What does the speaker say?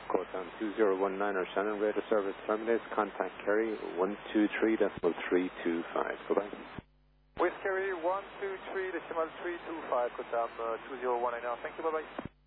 Quotan 2019 Shannon radar service terminates. Contact Kerry 123.325. Goodbye. With Kerry 123.325, Quotan 2019 now. Thank you, bye-bye.